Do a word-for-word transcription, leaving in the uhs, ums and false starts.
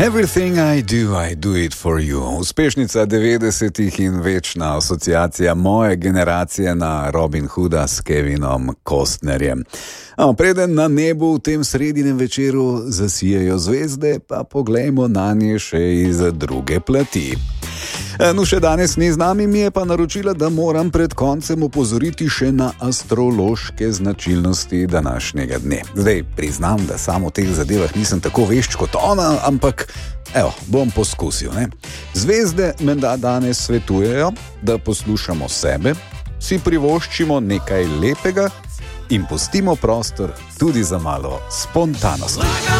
Everything I do, I do it for you. Uspešnica devetdesetih in večna asociacija moje generacije na Robin Hooda s Kevinom Costnerjem. A preden na nebu v tem sredinem večeru zasijajo zvezde, pa poglejmo na nje še iz druge plati. No, še danes ni z nami, mi je pa naročila, da moram pred koncem opozoriti še na astrološke značilnosti današnjega dne. Zdaj, priznam, da samo v teh zadevah nisem tako vešč kot ona, ampak evo, bom poskusil, ne? Zvezde menda danes svetujejo, da poslušamo sebe, si privoščimo nekaj lepega in pustimo prostor tudi za malo spontanosti.